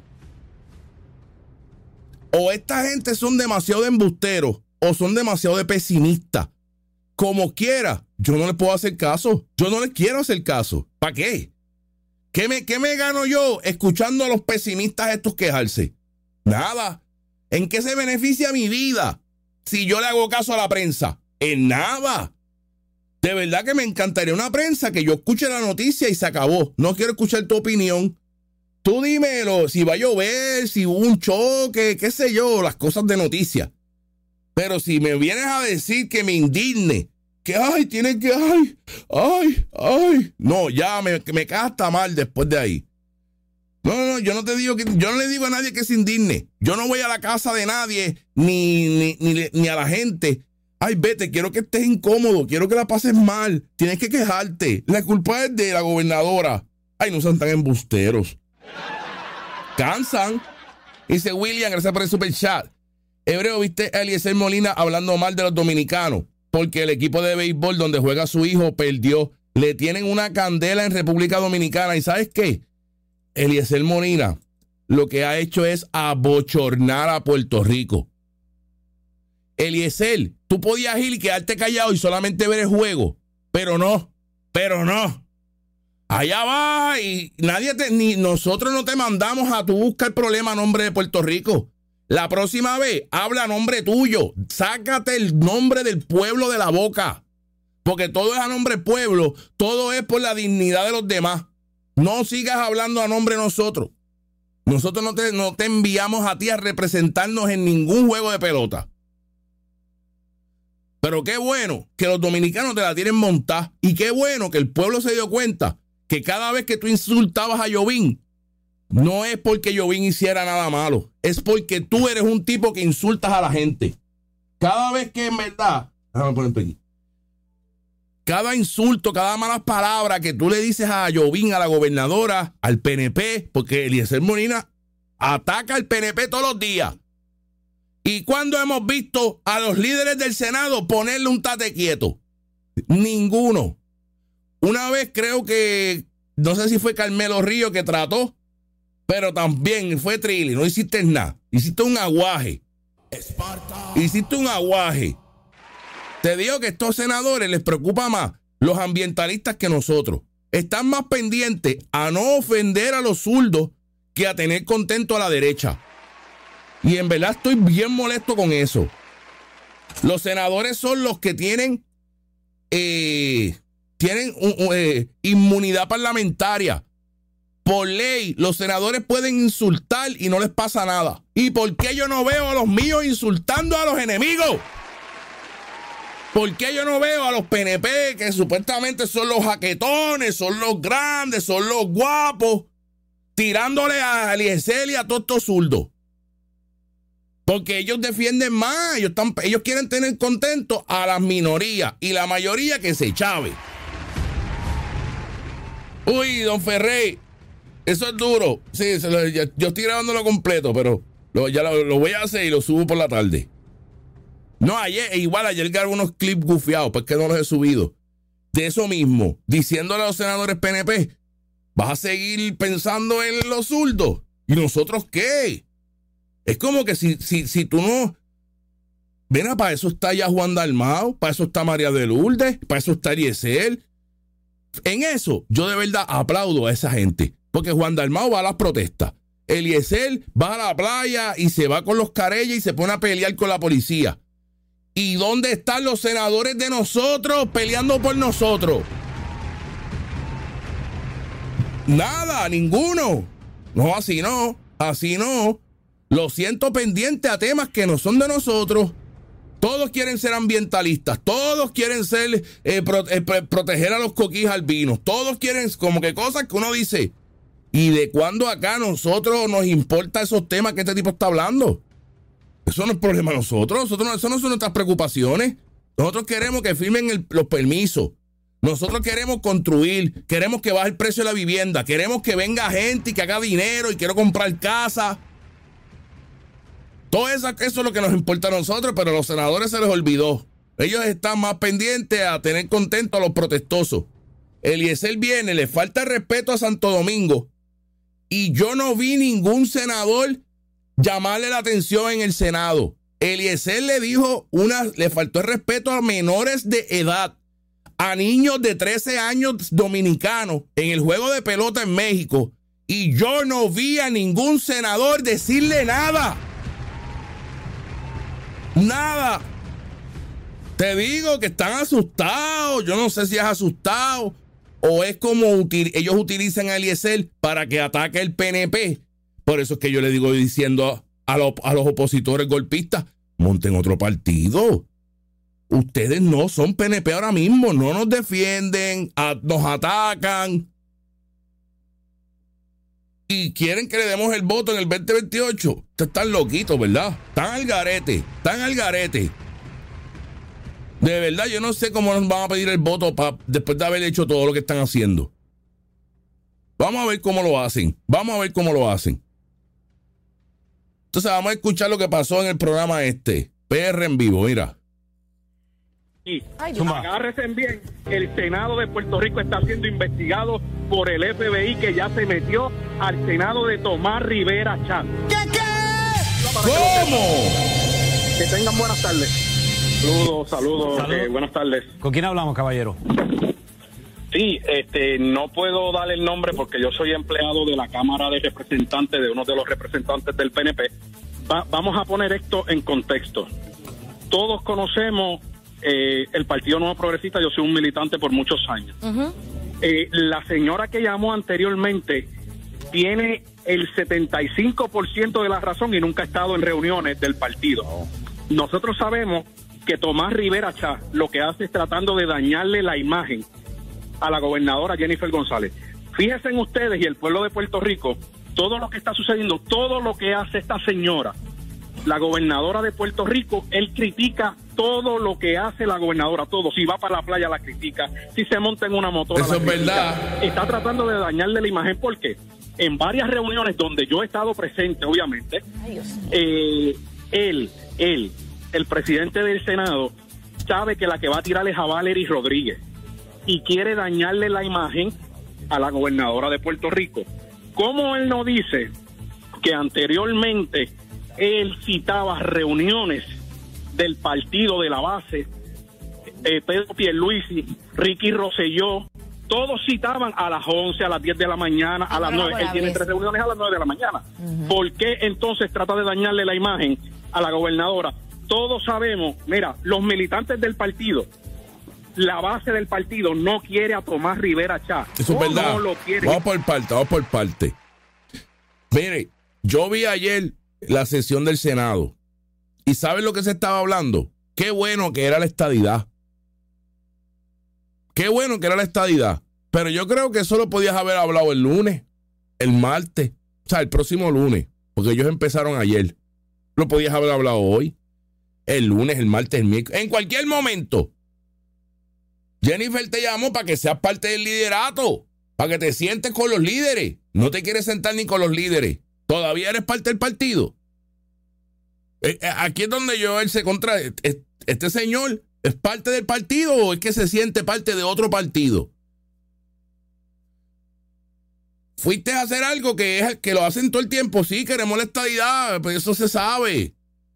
O esta gente son demasiado de embusteros o son demasiado de pesimistas. Como quiera, yo no les puedo hacer caso. Yo no les quiero hacer caso. ¿Para qué? ¿Qué me, qué me gano yo escuchando a los pesimistas estos quejarse? Nada. ¿En qué se beneficia mi vida si yo le hago caso a la prensa? En nada. De verdad que me encantaría una prensa que yo escuche la noticia y se acabó. No quiero escuchar tu opinión. Tú dímelo, si va a llover, si hubo un choque, qué sé yo, las cosas de noticias. Pero si me vienes a decir que me indigne, que ay, tiene que, ay, ay, ay. No, ya me, me cae hasta mal después de ahí. No, no, yo no te digo que, yo no le digo a nadie que se indigne. Yo no voy a la casa de nadie, ni, ni, ni, ni a la gente. Ay, vete, quiero que estés incómodo, quiero que la pases mal, tienes que quejarte. La culpa es de la gobernadora. Ay, no sean tan embusteros. Cansan. Dice William, gracias por el super chat. Hebreo, ¿viste a Eliezer Molina hablando mal de los dominicanos? Porque el equipo de béisbol donde juega su hijo perdió. Le tienen una candela en República Dominicana. ¿Y sabes qué? Eliezer Molina lo que ha hecho es abochornar a Puerto Rico. Eliezer, tú podías ir y quedarte callado y solamente ver el juego. Pero no, pero no. Allá va y nadie te, ni nosotros no te mandamos a tu buscar problema a nombre de Puerto Rico. La próxima vez, habla a nombre tuyo. Sácate el nombre del pueblo de la boca. Porque todo es a nombre del pueblo. Todo es por la dignidad de los demás. No sigas hablando a nombre de nosotros. Nosotros no te, no te enviamos a ti a representarnos en ningún juego de pelota. Pero qué bueno que los dominicanos te la tienen montada. Y qué bueno que el pueblo se dio cuenta que cada vez que tú insultabas a Jovín, no es porque Jovín hiciera nada malo, es porque tú eres un tipo que insultas a la gente. Cada vez que en verdad, déjame ponerte aquí, cada insulto, cada mala palabra que tú le dices a Jovín, a la gobernadora, al P N P, porque Eliezer Molina ataca al P N P todos los días. ¿Y cuándo hemos visto a los líderes del Senado ponerle un tate quieto? Ninguno. Una vez creo que, no sé si fue Carmelo Río que trató, pero también fue Trilly, no hiciste nada. Hiciste un aguaje. Esparta. Hiciste un aguaje. Te digo que a estos senadores les preocupa más los ambientalistas que nosotros. Están más pendientes a no ofender a los zurdos que a tener contento a la derecha. Y en verdad estoy bien molesto con eso. Los senadores son los que tienen, eh, tienen un, un, eh, inmunidad parlamentaria. Por ley, los senadores pueden insultar y no les pasa nada. ¿Y por qué yo no veo a los míos insultando a los enemigos? ¿Por qué yo no veo a los P N P que supuestamente son los jaquetones, son los grandes, son los guapos, tirándole a Eliezer y a todos estos zurdos? Porque ellos defienden más, ellos, están, ellos quieren tener contento a las minorías y la mayoría que se chave. Uy, don Ferrey, eso es duro. Sí, se lo, ya, yo estoy grabándolo completo, pero lo, ya lo, lo voy a hacer y lo subo por la tarde. No, ayer, igual ayer grabé unos clips gufiados, porque no los he subido. De eso mismo, diciéndole a los senadores P N P, vas a seguir pensando en los zurdos. ¿Y nosotros qué? Es como que si, si, si tú no... Ven, para eso está ya Juan Dalmau, para eso está María de Lourdes, para eso está Eliezer. En eso, yo de verdad aplaudo a esa gente, porque Juan Dalmau va a las protestas. Eliezer va a la playa y se va con los careyes y se pone a pelear con la policía. ¿Y dónde están los senadores de nosotros peleando por nosotros? Nada, ninguno. No, así no, así no. Lo siento, pendiente a temas que no son de nosotros. Todos quieren ser ambientalistas, todos quieren ser eh, pro, eh, proteger a los coquís albinos, todos quieren como que cosas que uno dice. ¿Y de cuándo acá a nosotros nos importa esos temas que este tipo está hablando? Eso no es problema de nosotros, nosotros no, eso no son nuestras preocupaciones. Nosotros queremos que firmen el, los permisos. Nosotros queremos construir, queremos que baje el precio de la vivienda, queremos que venga gente y que haga dinero y quiero comprar casa. Todo eso, eso es lo que nos importa a nosotros, pero a los senadores se les olvidó. Ellos están más pendientes a tener contentos a los protestosos. Eliezer viene, le falta el respeto a Santo Domingo y yo no vi ningún senador llamarle la atención en el Senado. Eliezer le dijo una, le faltó el respeto a menores de edad, a niños de trece años dominicanos en el juego de pelota en México, y yo no vi a ningún senador decirle nada. Nada. Te digo que están asustados. Yo no sé si es asustado o es como util, ellos utilizan a Eliezer para que ataque el P N P. Por eso es que yo le digo diciendo a, lo, a los opositores golpistas, monten otro partido. Ustedes no son P N P ahora mismo, no nos defienden, a, nos atacan y quieren que le demos el voto en el veinte veintiocho. Ustedes están loquitos, ¿verdad? Están al garete, están al garete. De verdad, yo no sé cómo nos van a pedir el voto pa, después de haber hecho todo lo que están haciendo. Vamos a ver cómo lo hacen. Vamos a ver cómo lo hacen. Entonces vamos a escuchar lo que pasó en el programa este. P R en vivo, mira. Y agárrense bien, el Senado de Puerto Rico está siendo investigado por el F B I que ya se metió al Senado de Tomás Rivera Chat. ¿Qué, qué? ¿Cómo? Que tengan buenas tardes. Saludos, saludos, Salud. eh, buenas tardes. ¿Con quién hablamos, caballero? Sí, este, no puedo dar el nombre porque yo soy empleado de la Cámara de Representantes, de uno de los representantes del P N P. Va, vamos a poner esto en contexto. Todos conocemos eh, el Partido Nuevo Progresista, yo soy un militante por muchos años. Uh-huh. Eh, la señora que llamó anteriormente tiene el setenta y cinco por ciento de la razón y nunca ha estado en reuniones del partido. Oh. Nosotros sabemos que Tomás Rivera Chá lo que hace es tratando de dañarle la imagen a la gobernadora Jennifer González. Fíjense en ustedes y el pueblo de Puerto Rico, todo lo que está sucediendo, todo lo que hace esta señora, la gobernadora de Puerto Rico, él critica todo lo que hace la gobernadora, todo. Si va para la playa la critica, si se monta en una motora Eso la es critica. verdad. Está tratando de dañarle la imagen porque en varias reuniones donde yo he estado presente, obviamente, eh, él, él, el presidente del Senado, sabe que la que va a tirar es a Valery Rodríguez y quiere dañarle la imagen a la gobernadora de Puerto Rico. ¿Cómo él no dice que anteriormente él citaba reuniones del partido de la base, eh, Pedro Pierluisi, Ricky Rosselló, todos citaban a las once, a las diez de la mañana, a las nueve, él tiene tres reuniones a las nueve de la mañana. Uh-huh. ¿Por qué entonces trata de dañarle la imagen a la gobernadora? Todos sabemos, mira, los militantes del partido, la base del partido no quiere a Tomás Rivera Chá. Eso es verdad. No lo quiere. Vamos por parte, vamos por parte. Mire, yo vi ayer la sesión del Senado y ¿saben lo que se estaba hablando? Qué bueno que era la estadidad. Qué bueno que era la estadidad. Pero yo creo que eso lo podías haber hablado el lunes, el martes, o sea, el próximo lunes, porque ellos empezaron ayer. Lo podías haber hablado hoy, el lunes, el martes, el miércoles, en cualquier momento. Jennifer te llamó para que seas parte del liderato, para que te sientes con los líderes. No te quieres sentar ni con los líderes. Todavía eres parte del partido. Eh, aquí es donde yo él se contra. Eh, ¿este señor es parte del partido o es que se siente parte de otro partido? Fuiste a hacer algo que, es, que lo hacen todo el tiempo. Sí, queremos la estadidad, pues eso se sabe.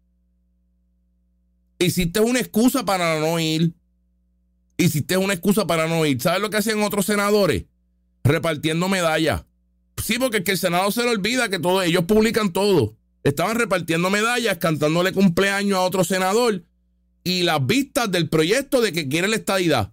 Hiciste una excusa para no ir. Hiciste una excusa para no ir. ¿Sabes lo que hacían otros senadores? Repartiendo medallas. Sí, porque es que el Senado se le olvida que todo, ellos publican todo. Estaban repartiendo medallas, cantándole cumpleaños a otro senador y las vistas del proyecto de que quiere la estadidad.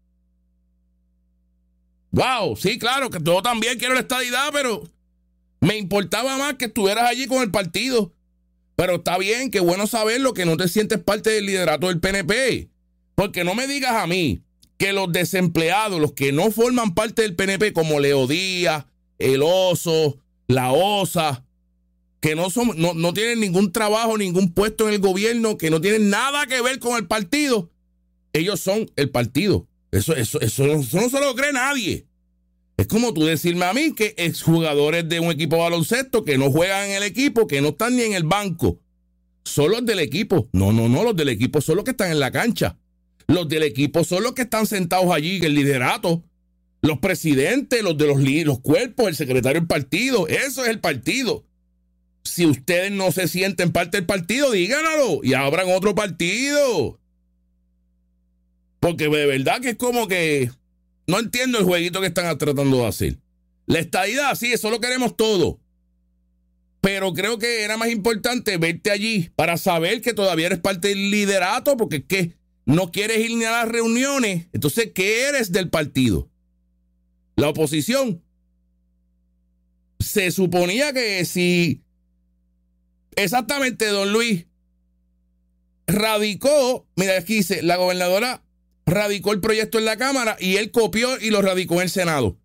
Wow, sí, claro, que yo también quiero la estadidad, pero me importaba más que estuvieras allí con el partido. Pero está bien, qué bueno saberlo, que no te sientes parte del liderato del P N P. Porque no me digas a mí que los desempleados, los que no forman parte del P N P, como Leo Díaz, el Oso, la Osa, que no, son, no, no tienen ningún trabajo, ningún puesto en el gobierno, que no tienen nada que ver con el partido, ellos son el partido. Eso, eso, eso, eso no se lo cree nadie. Es como tú decirme a mí que exjugadores de un equipo de baloncesto que no juegan en el equipo, que no están ni en el banco, son los del equipo. No, no, no, los del equipo son los que están en la cancha. Los del equipo son los que están sentados allí en el liderato. Los presidentes, los de los, los cuerpos, el secretario del partido. Eso es el partido. Si ustedes no se sienten parte del partido, díganlo y abran otro partido. Porque de verdad que es como que no entiendo el jueguito que están tratando de hacer. La estadidad, sí, eso lo queremos todo. Pero creo que era más importante verte allí para saber que todavía eres parte del liderato, porque es que no quieres ir ni a las reuniones. Entonces, ¿qué eres del partido? La oposición. Se suponía que si exactamente don Luis radicó, mira aquí dice, la gobernadora radicó el proyecto en la Cámara y él copió y lo radicó en el Senado.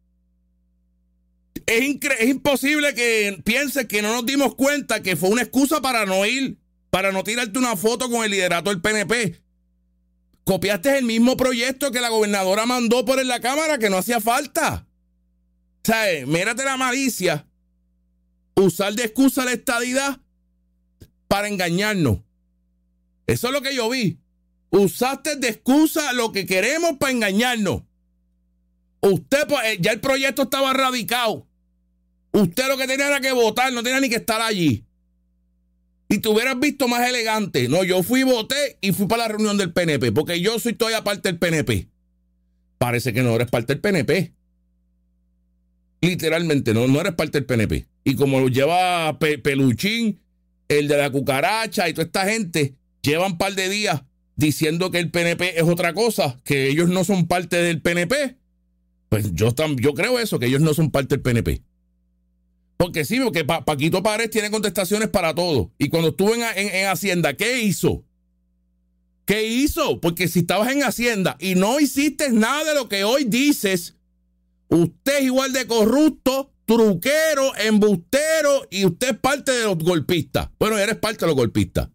Es, incre- es imposible que pienses que no nos dimos cuenta que fue una excusa para no ir, para no tirarte una foto con el liderato del P N P. Copiaste el mismo proyecto que la gobernadora mandó por en la Cámara, que no hacía falta. O sea, mírate la malicia. Usar de excusa la estadidad para engañarnos. Eso es lo que yo vi. Usaste de excusa lo que queremos para engañarnos. Usted, pues, ya el proyecto estaba radicado. Usted lo que tenía era que votar, no tenía ni que estar allí. Y te hubieras visto más elegante. No, yo fui, voté y fui para la reunión del P N P, porque yo soy todavía parte del P N P. Parece que no eres parte del P N P. Literalmente, no, no eres parte del P N P. Y como lo lleva Pe- Peluchín, el de la cucaracha y toda esta gente, llevan un par de días diciendo que el P N P es otra cosa, que ellos no son parte del P N P. Pues yo, tam, yo creo eso, que ellos no son parte del P N P. Porque sí, porque pa Paquito Párez tiene contestaciones para todo. Y cuando estuvo en, en, en Hacienda, ¿qué hizo? ¿Qué hizo? Porque si estabas en Hacienda y no hiciste nada de lo que hoy dices, usted es igual de corrupto, truquero, embustero, y usted es parte de los golpistas. Bueno, eres parte de los golpistas.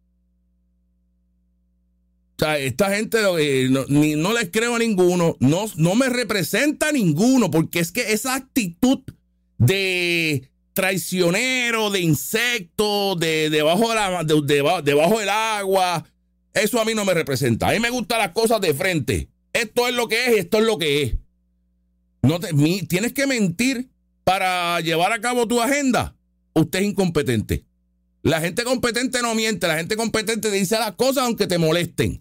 O sea, esta gente eh, no, ni, no les creo a ninguno, no, no me representa a ninguno, porque es que esa actitud de traicionero, de insecto, de debajo de la, de, de, debajo del agua, eso a mí no me representa. A mí me gustan las cosas de frente. Esto es lo que es, esto es lo que es. No te, mi, tienes que mentir para llevar a cabo tu agenda. Usted es incompetente. La gente competente no miente, la gente competente dice las cosas aunque te molesten.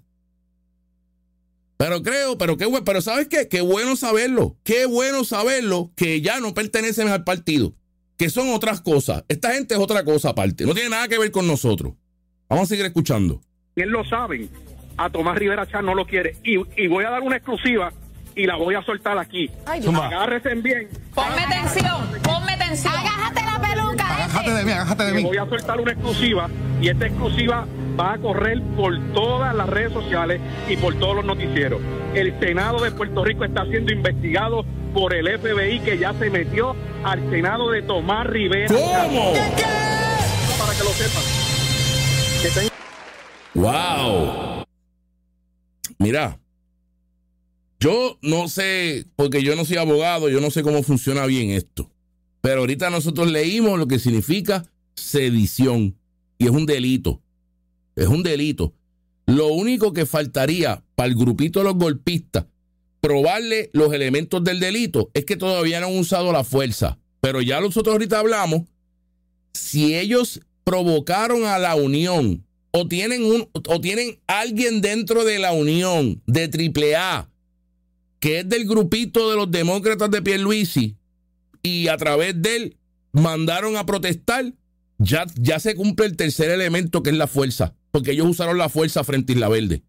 Pero creo, pero qué bueno, pero ¿sabes qué? Qué bueno saberlo, qué bueno saberlo que ya no pertenecen al partido, que son otras cosas. Esta gente es otra cosa aparte, no tiene nada que ver con nosotros. Vamos a seguir escuchando. Bien lo saben, a Tomás Rivera Chat no lo quiere. Y, y voy a dar una exclusiva y la voy a soltar aquí. Ay, agárrense bien. Ponme tensión, ponme tensión. Agájate la peluca. Agájate de mí, agájate de mí. Voy a soltar una exclusiva y esta exclusiva va a correr por todas las redes sociales y por todos los noticieros. El Senado de Puerto Rico está siendo investigado por el F B I, que ya se metió al Senado de Tomás Rivera. ¿Cómo? ¿Qué, qué? Para que lo sepan. Que ten... ¡Wow! Mira, yo no sé, porque yo no soy abogado, yo no sé cómo funciona bien esto. Pero ahorita nosotros leímos lo que significa sedición. Y es un delito. Es un delito. Lo único que faltaría para el grupito de los golpistas probarle los elementos del delito es que todavía no han usado la fuerza. Pero ya nosotros ahorita hablamos, si ellos provocaron a la unión o tienen un o tienen alguien dentro de la unión de triple A que es del grupito de los demócratas de Pierluisi y a través de él mandaron a protestar, ya, ya se cumple el tercer elemento, que es la fuerza, porque ellos usaron la fuerza frente a Isla Verde.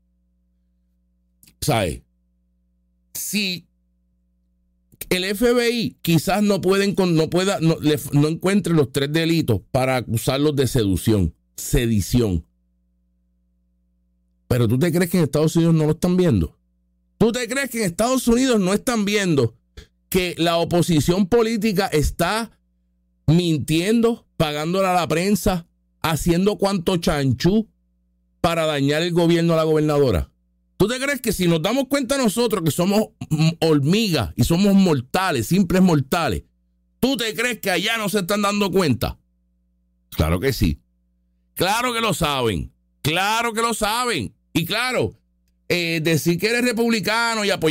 ¿Sabes? Si el F B I quizás no pueden no pueda no, le, no encuentre los tres delitos para acusarlos de seducción, sedición. Pero ¿tú te crees que en Estados Unidos no lo están viendo? ¿Tú te crees que en Estados Unidos no están viendo que la oposición política está mintiendo, pagándole a la prensa, haciendo cuanto chanchú para dañar el gobierno a la gobernadora? ¿Tú te crees que si nos damos cuenta nosotros que somos hormigas y somos mortales, simples mortales, tú te crees que allá no se están dando cuenta? Claro que sí. Claro que lo saben. Claro que lo saben. Y claro, eh, decir que eres republicano y apoyar